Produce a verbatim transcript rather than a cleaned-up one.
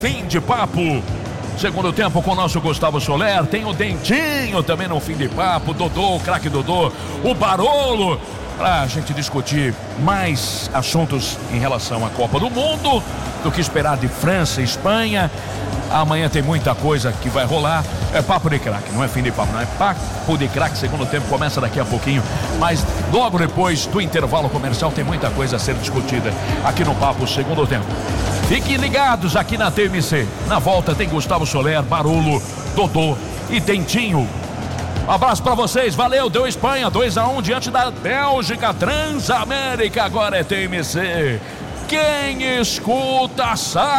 Fim de papo. Segundo tempo com o nosso Gustavo Soler. Tem o Dentinho também no fim de papo. Dodô, o craque Dodô. O Barolo. Pra gente discutir mais assuntos em relação à Copa do Mundo. Do que esperar de França e Espanha. Amanhã tem muita coisa que vai rolar. É papo de craque, não é fim de papo, não é papo de craque. Segundo tempo começa daqui a pouquinho. Mas logo depois do intervalo comercial tem muita coisa a ser discutida aqui no Papo Segundo Tempo. Fiquem ligados aqui na T M C. Na volta tem Gustavo Soler, Barolo, Dodô e Dentinho. Um abraço pra vocês, valeu, deu Espanha, dois a um diante da Bélgica, Transamérica, agora é T M C. Quem escuta sabe.